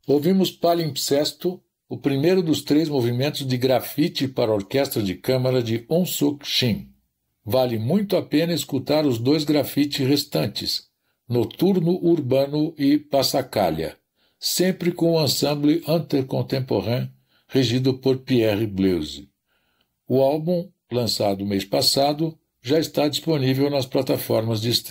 Ouvimos Palimpsesto, o primeiro dos 3 movimentos de grafite para orquestra de câmara de Eun Suk Shin. Vale muito a pena escutar os 2 grafites restantes, Noturno Urbano e Passacaglia, sempre com o ensemble intercontemporain regido por Pierre Bleuze. O álbum, lançado mês passado, já está disponível nas plataformas de streaming.